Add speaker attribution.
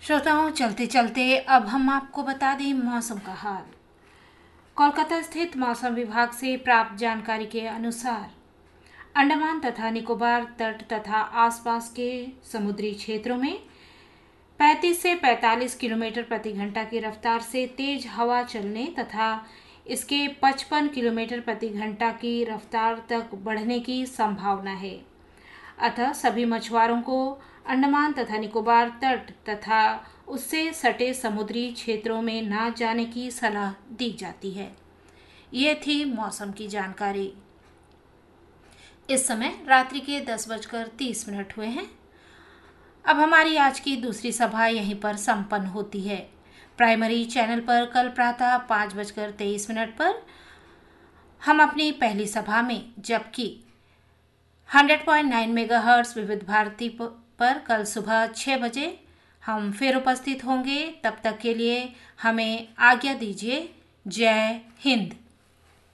Speaker 1: श्रोताओं, चलते चलते अब हम आपको बता दें मौसम का हाल। कोलकाता स्थित मौसम विभाग से प्राप्त जानकारी के अनुसार अंडमान तथा निकोबार तट तथा आसपास के समुद्री क्षेत्रों में 35 से 45 किलोमीटर प्रति घंटा की रफ्तार से तेज हवा चलने तथा इसके 55 किलोमीटर प्रति घंटा की रफ्तार तक बढ़ने की संभावना है। अतः सभी मछुआरों को अंडमान तथा निकोबार तट तथा उससे सटे समुद्री क्षेत्रों में न जाने की सलाह दी जाती है। ये थी मौसम की जानकारी। इस समय रात्रि के 10:30 हुए हैं। अब हमारी आज की दूसरी सभा यहीं पर संपन्न होती है। प्राइमरी चैनल पर कल प्रातः 5:23 पर हम अपनी पहली सभा में, जबकि 100.9 मेगाहर्ट्ज विविध भारती पर कल सुबह 6 बजे हम फिर उपस्थित होंगे। तब तक के लिए हमें आज्ञा दीजिए। जय हिंद।